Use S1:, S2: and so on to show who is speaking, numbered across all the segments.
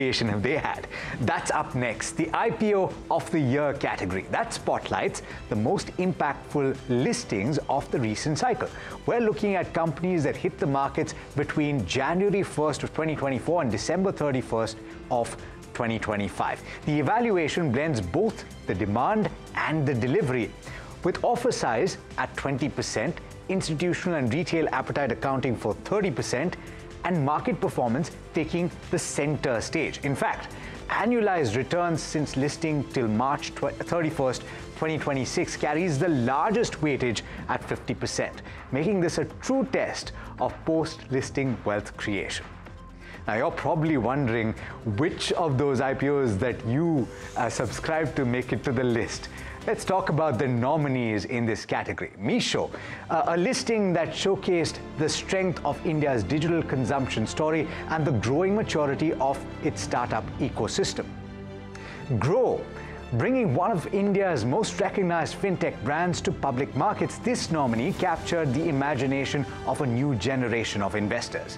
S1: have they had? That's up next, the IPO of the Year category. That spotlights the most impactful listings of the recent cycle. We're looking at companies that hit the markets between January 1st of 2024 and December 31st of 2025. The evaluation blends both the demand and the delivery, with offer size at 20%, institutional and retail appetite accounting for 30%, and market performance taking the center stage. In fact, annualized returns since listing till March 31st, 2026 carries the largest weightage at 50%, making this a true test of post-listing wealth creation. Now, you're probably wondering which of those IPOs that you subscribe to make it to the list. Let's talk about the nominees in this category. Meesho, a listing that showcased the strength of India's digital consumption story and the growing maturity of its startup ecosystem. Groww, bringing one of India's most recognized fintech brands to public markets, this nominee captured the imagination of a new generation of investors.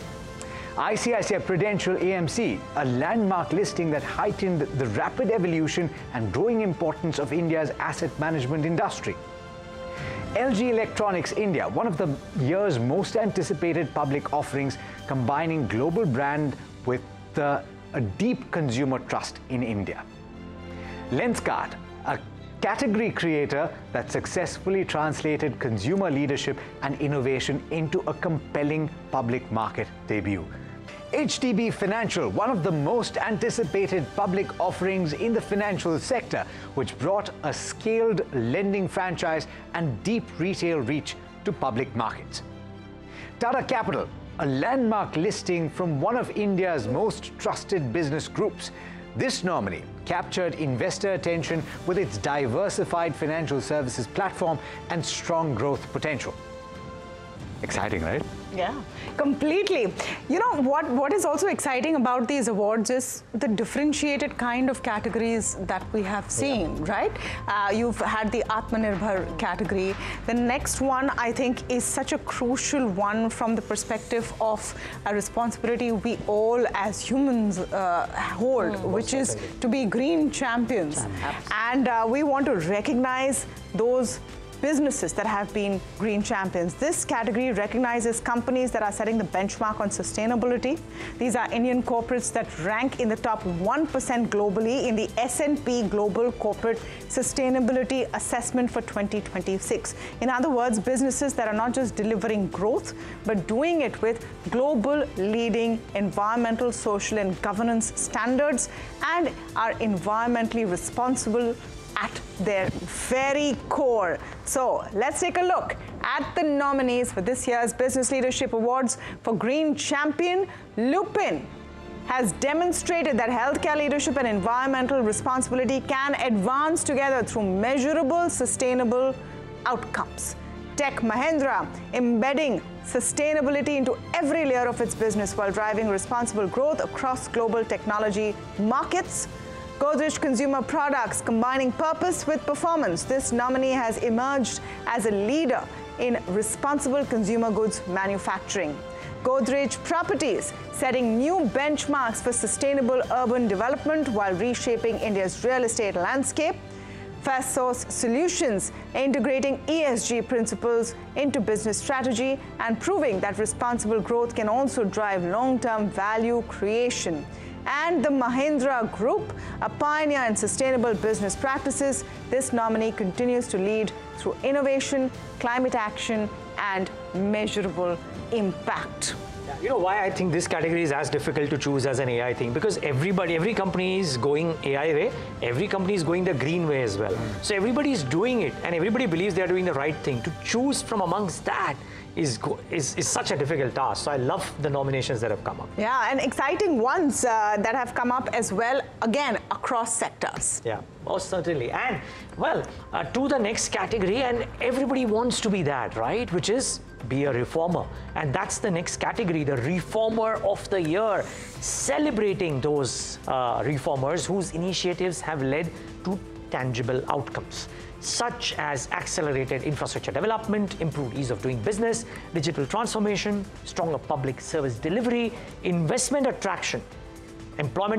S1: ICICI Prudential AMC, a landmark listing that heightened the rapid evolution and growing importance of India's asset management industry. LG Electronics India, one of the year's most anticipated public offerings, combining global brand with a deep consumer trust in India. Lenskart, a category creator that successfully translated consumer leadership and innovation into a compelling public market debut. HDB Financial, one of the most anticipated public offerings in the financial sector, which brought a scaled lending franchise and deep retail reach to public markets. Tata Capital, a landmark listing from one of India's most trusted business groups. This nominee captured investor attention with its diversified financial services platform and strong growth potential. Exciting, right?
S2: Yeah, completely. You know, what is also exciting about these awards is the differentiated kind of categories that we have seen, right? You've had the Atmanirbhar category. The next one, I think, is such a crucial one from the perspective of a responsibility we all as humans hold, which is to be green champions. And we want to recognize those businesses that have been green champions. This category recognizes companies that are setting the benchmark on sustainability. These are Indian corporates that rank in the top 1% globally in the S&P Global Corporate Sustainability Assessment for 2026. In other words, businesses that are not just delivering growth, but doing it with global leading environmental, social, and governance standards and are environmentally responsible at their very core. So let's take a look at the nominees for this year's Business Leadership Awards. For Green Champion, Lupin has demonstrated that healthcare leadership and environmental responsibility can advance together through measurable, sustainable outcomes. Tech Mahindra, embedding sustainability into every layer of its business while driving responsible growth across global technology markets. Godrej Consumer Products, combining purpose with performance. This nominee has emerged as a leader in responsible consumer goods manufacturing. Godrej Properties, setting new benchmarks for sustainable urban development while reshaping India's real estate landscape. Firstsource Solutions, integrating ESG principles into business strategy and proving that responsible growth can also drive long-term value creation. And the Mahindra Group, a pioneer in sustainable business practices. This nominee continues to lead through innovation, climate action, and measurable impact.
S3: You know why I think this category is as difficult to choose as an AI thing? Because every company is going AI way, every company is going the green way as well. So everybody is doing it and everybody believes they are doing the right thing. To choose from amongst that is such a difficult task. So I love the nominations that have come up.
S2: Yeah, and exciting ones that have come up as well, again, across sectors.
S3: Yeah, most certainly. And well, to the next category, and everybody wants to be that, right? Which is be a reformer. And that's the next category, the Reformer of the Year, celebrating those reformers whose initiatives have led to tangible outcomes, such as accelerated infrastructure development, improved ease of doing business, digital transformation, stronger public service delivery, investment attraction, employment